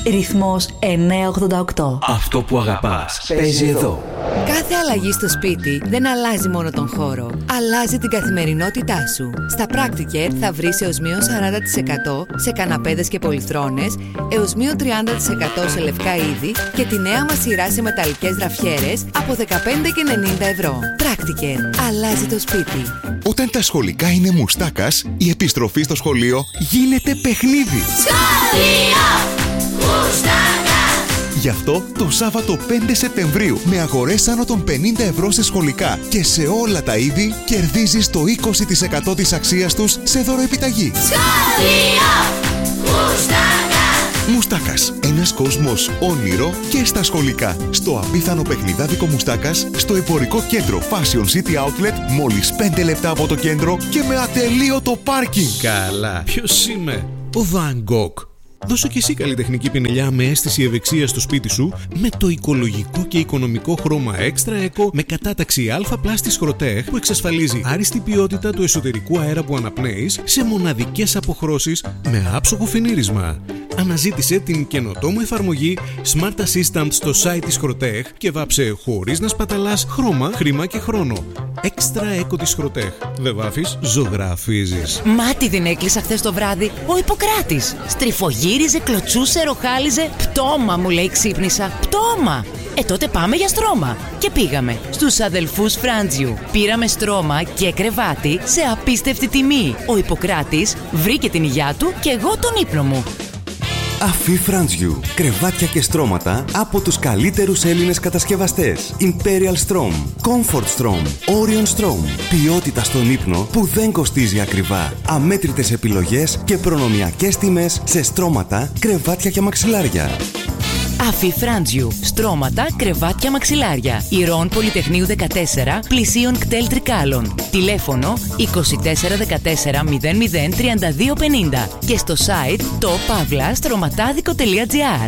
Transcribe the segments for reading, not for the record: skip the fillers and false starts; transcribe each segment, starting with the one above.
Ρυθμός 988. Αυτό που αγαπάς παίζει εδώ. Κάθε αλλαγή στο σπίτι δεν αλλάζει μόνο τον χώρο, αλλάζει την καθημερινότητά σου. Στα Practicare θα βρεις έως μείον 40% σε καναπέδες και πολυθρόνες, έως μείον 30% σε λευκά είδη και τη νέα μας σειρά σε μεταλλικές γραφιέρες από 15,90 ευρώ. Practicare. Αλλάζει το σπίτι. Όταν τα σχολικά είναι μουστάκας, η επιστροφή στο σχολείο γίνεται παιχνίδι. Σχολείο Μουστάκα! Γι' αυτό το Σάββατο 5 Σεπτεμβρίου με αγορές άνω των 50 ευρώ σε σχολικά και σε όλα τα είδη κερδίζεις το 20% της αξίας τους σε δωροεπιταγή. Σχολείο Μουστάκα! Μουστάκας. Ένας κόσμος όνειρο και στα σχολικά. Στο απίθανο παιχνιδάδικο Μουστάκας, στο εμπορικό κέντρο Fashion City Outlet, μόλις 5 λεπτά από το κέντρο και με ατελείωτο πάρκινγκ. Καλά. Ποιος είμαι? Ο Van Gogh. Δώσω και εσύ καλλιτεχνική πινελιά με αίσθηση ευεξίας στο σπίτι σου με το οικολογικό και οικονομικό χρώμα Extra Eco με κατάταξη Α+ της Schrotech που εξασφαλίζει άριστη ποιότητα του εσωτερικού αέρα που αναπνέεις σε μοναδικές αποχρώσεις με άψογο φινίρισμα. Αναζήτησε την καινοτόμο εφαρμογή Smart Assistant στο site της Schrotech και βάψε χωρίς να σπαταλάς χρώμα, χρήμα και χρόνο. Extra Eco της Schrotech. Δεν βάφεις, ζωγραφίζεις. Μάτι δεν έκλεισα χθες το βράδυ ο Ιπποκράτης. Στριφογύριζε, κλωτσούσε, ροχάλιζε. Πτώμα, μου λέει, ξύπνησα. Πτώμα! Τότε πάμε για στρώμα. Και πήγαμε στους αδελφούς Φράντζιου. Πήραμε στρώμα και κρεβάτι σε απίστευτη τιμή. Ο Ιπποκράτης βρήκε την υγειά του και εγώ τον ύπνο μου. Αφή Φράντζιου. Κρεβάτια και στρώματα από τους καλύτερους Έλληνες κατασκευαστές. Imperial Strom, Comfort Strom, Orion Strom. Ποιότητα στον ύπνο που δεν κοστίζει ακριβά. Αμέτρητες επιλογές και προνομιακές τιμές σε στρώματα, κρεβάτια και μαξιλάρια. Αφή Φράντζιου. Στρώματα, κρεβάτια, μαξιλάρια. Ηρών Πολυτεχνείου 14, πλησίων κτέλ Τρικάλων. Τηλέφωνο 2414 00 3250 και στο site topavlastρωματάδικο.gr.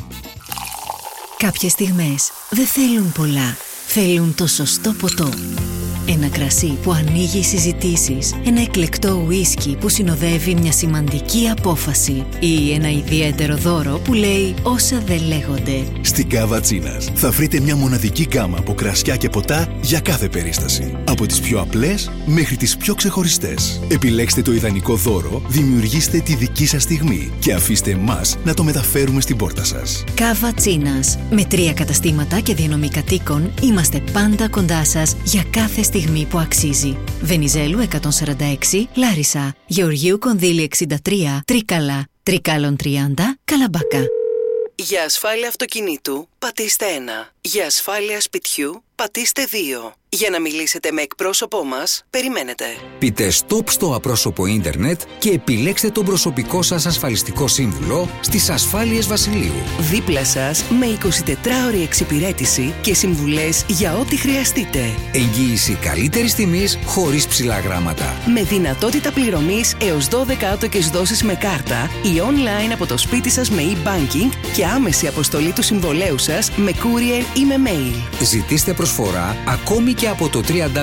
Κάποιες στιγμές δεν θέλουν πολλά. Θέλουν το σωστό ποτό. Ένα κρασί που ανοίγει συζητήσεις, ένα εκλεκτό ουίσκι που συνοδεύει μια σημαντική απόφαση ή ένα ιδιαίτερο δώρο που λέει όσα δεν λέγονται. Στην Cava Chinas θα βρείτε μια μοναδική γκάμα από κρασιά και ποτά για κάθε περίσταση. Από τις πιο απλές μέχρι τις πιο ξεχωριστές. Επιλέξτε το ιδανικό δώρο, δημιουργήστε τη δική σας στιγμή και αφήστε εμάς να το μεταφέρουμε στην πόρτα σας. Cava Chinas. Με 3 καταστήματα και διανομή κατοίκων είμαστε πάντα κοντά σας για κάθε στιγμή που αξίζει. Βενιζέλου 146, Λάρισα. Γεωργίου Κονδύλη 63, Τρίκαλα. Τρικάλων 30, Καλαμπάκα. Για ασφάλεια αυτοκινήτου, πατήστε 1. Για ασφάλεια σπιτιού, πατήστε 2. Για να μιλήσετε με εκπρόσωπό μας, περιμένετε. Πείτε stop στο απρόσωπο ίντερνετ και επιλέξτε τον προσωπικό σας ασφαλιστικό σύμβουλο στις Ασφάλειες Βασιλείου. Δίπλα σας με 24ωρη εξυπηρέτηση και συμβουλές για ό,τι χρειαστείτε. Εγγύηση καλύτερης τιμής χωρίς ψηλά γράμματα. Με δυνατότητα πληρωμής έως 12 άτοκες δόσεις με κάρτα ή online από το σπίτι σας με e-banking και άμεση αποστολή του συμβολέου σας με courier ή με mail. Ζητήστε προσφορά ακόμη και από το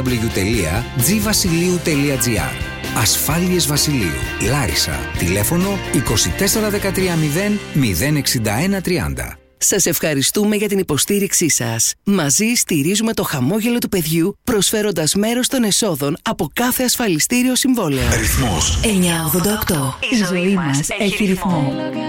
www.gvasiliou.gr. Ασφάλειες Βασιλείου, Λάρισα. Τηλέφωνο 2413 061 30. Σας ευχαριστούμε για την υποστήριξή σας. Μαζί στηρίζουμε το χαμόγελο του παιδιού, προσφέροντας μέρος των εσόδων από κάθε ασφαλιστήριο συμβόλαιο. Ρυθμός 988. Η ζωή μας έχει ρυθμό.